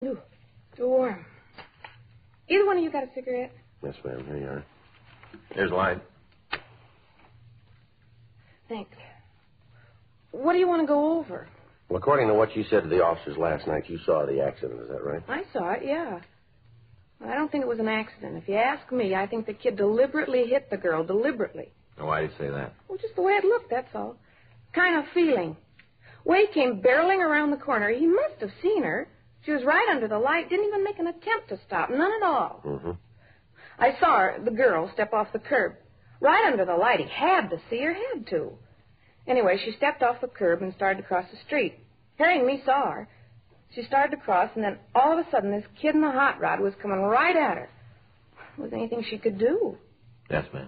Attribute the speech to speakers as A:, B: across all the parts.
A: Ooh, too warm. Either one of you got a cigarette?
B: Yes, ma'am. Here you are. Here's light.
A: Thanks. What do you want to go over?
B: Well, according to what you said to the officers last night, you saw the accident. Is that right?
A: I saw it, yeah. Well, I don't think it was an accident. If you ask me, I think the kid deliberately hit the girl, deliberately.
B: Why do you say that?
A: Well, just the way it looked, that's all. Kind of feeling. Way came barreling around the corner. He must have seen her. She was right under the light, didn't even make an attempt to stop, none at all.
B: Mm-hmm.
A: I saw her, the girl, step off the curb. Right under the light. He had to see her, had to. Anyway, she stepped off the curb and started to cross the street. Hearing me saw her. She started to cross, and then all of a sudden this kid in the hot rod was coming right at her. Was there anything she could do?
B: Yes, ma'am.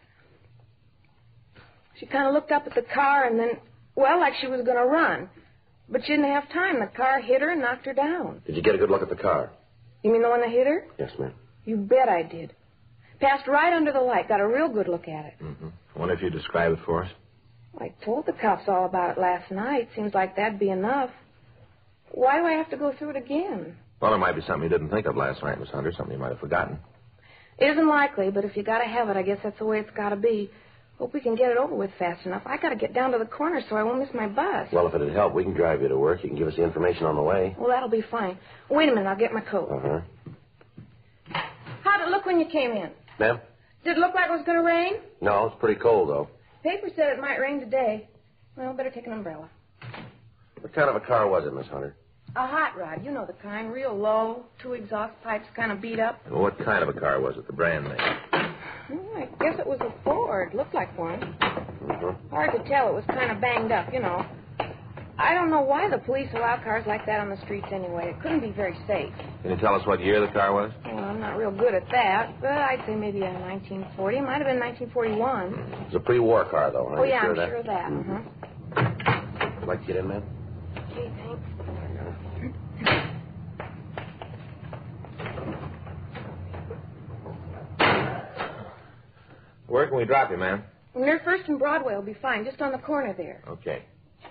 A: She kind of looked up at the car and then, well, like she was going to run. But she didn't have time. The car hit her and knocked her down.
B: Did you get a good look at the car?
A: You mean the one that hit her?
B: Yes, ma'am.
A: You bet I did. Passed right under the light. Got a real good look at it.
B: Mm-hmm. I wonder if you'd describe it for us.
A: I told the cops all about it last night. Seems like that'd be enough. Why do I have to go through it again?
B: Well, there might be something you didn't think of last night, Miss Hunter, something you might have forgotten.
A: Isn't likely, but if you gotta have it, I guess that's the way it's gotta be. Hope we can get it over with fast enough. I gotta get down to the corner so I won't miss my bus.
B: Well, if it'd help, we can drive you to work. You can give us the information on the way.
A: Well, that'll be fine. Wait a minute, I'll get my coat.
B: Uh-huh.
A: How'd it look when you came in?
B: Ma'am?
A: Did it look like it was gonna rain?
B: No, it's pretty cold, though.
A: Paper said it might rain today. Well, better take an umbrella.
B: What kind of a car was it, Miss Hunter?
A: A hot rod, you know the kind, real low, 2 exhaust pipes kind of beat up.
B: Well, what kind of a car was it, the brand name?
A: I guess it was a Ford. Looked like one.
B: Mm-hmm.
A: Hard to tell. It was kind of banged up, you know. I don't know why the police allow cars like that on the streets anyway. It couldn't be very safe.
B: Can you tell us what year the car was?
A: Well, I'm not real good at that, but I'd say maybe a 1940. It might have been 1941.
B: It was a pre-war car, though.
A: Oh, yeah, I'm
B: sure
A: sure of that.
B: Mm-hmm. Would you like to get in, ma'am?
A: Okay, thanks.
B: Where can we drop you, ma'am?
A: Near First and Broadway will be fine, just on the corner there.
B: Okay.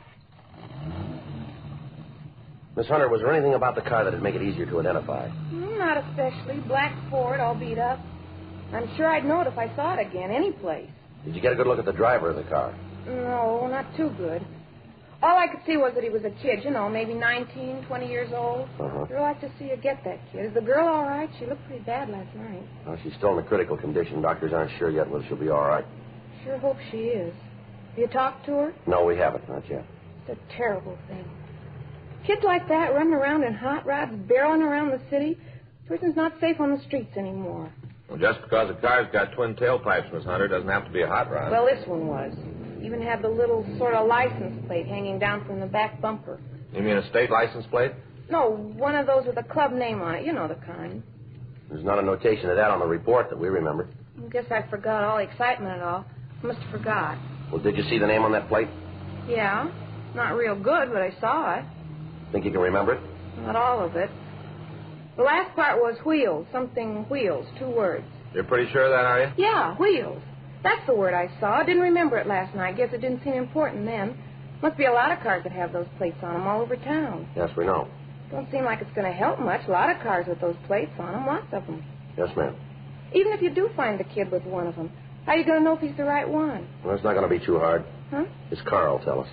B: Miss Hunter, was there anything about the car that'd make it easier to identify?
A: Not especially. Black Ford, all beat up. I'm sure I'd know it if I saw it again, any place.
B: Did you get a good look at the driver of the car?
A: No, not too good. All I could see was that he was a kid, you know, maybe 19, 20 years old.
B: Uh-huh.
A: I'd like to see you get that kid. Is the girl all right? She looked pretty bad last night.
B: Well, she's still in a critical condition. Doctors aren't sure yet whether she'll be all right.
A: Sure hope she is. Have you talked to her?
B: No, we haven't. Not yet.
A: It's a terrible thing. Kids like that running around in hot rods, barreling around the city. A person's not safe on the streets anymore.
B: Well, just because a car's got twin tailpipes, Miss Hunter, doesn't have to be a hot rod.
A: Well, this one was. Even had the little sort of license plate hanging down from the back bumper.
B: You mean a state license plate?
A: No, one of those with a club name on it. You know the kind.
B: There's not a notation of that on the report that we remember.
A: I guess I forgot all the excitement and all. Must have forgot.
B: Well, did you see the name on that plate?
A: Yeah. Not real good, but I saw it.
B: Think you can remember it?
A: Not all of it. The last part was wheels. Something wheels. 2 words.
B: You're pretty sure of that, are you?
A: Yeah, wheels. That's the word I saw. Didn't remember it last night. Guess it didn't seem important then. Must be a lot of cars that have those plates on them all over town.
B: Yes, we know.
A: Don't seem like it's going to help much. A lot of cars with those plates on them. Lots of them.
B: Yes, ma'am.
A: Even if you do find the kid with one of them, how are you going to know if he's the right one?
B: Well, it's not going to be too hard.
A: Huh?
B: His car will tell us.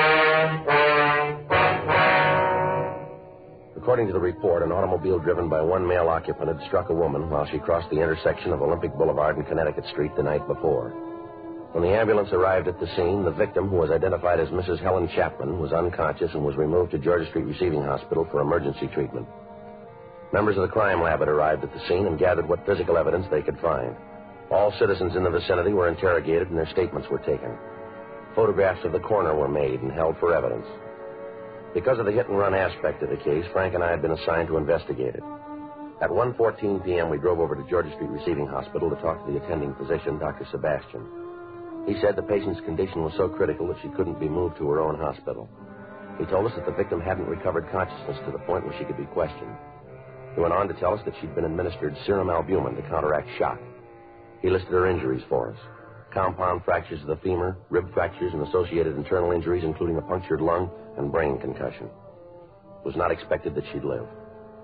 B: According to the report, an automobile driven by one male occupant had struck a woman while she crossed the intersection of Olympic Boulevard and Connecticut Street the night before. When the ambulance arrived at the scene, the victim, who was identified as Mrs. Helen Chapman, was unconscious and was removed to Georgia Street Receiving Hospital for emergency treatment. Members of the crime lab had arrived at the scene and gathered what physical evidence they could find. All citizens in the vicinity were interrogated and their statements were taken. Photographs of the coroner were made and held for evidence. Because of the hit-and-run aspect of the case, Frank and I had been assigned to investigate it. At 1:14 p.m., we drove over to Georgia Street Receiving Hospital to talk to the attending physician, Dr. Sebastian. He said the patient's condition was so critical that she couldn't be moved to her own hospital. He told us that the victim hadn't recovered consciousness to the point where she could be questioned. He went on to tell us that she'd been administered serum albumin to counteract shock. He listed her injuries for us. Compound fractures of the femur, rib fractures, and associated internal injuries, including a punctured lung and brain concussion. It was not expected that she'd live.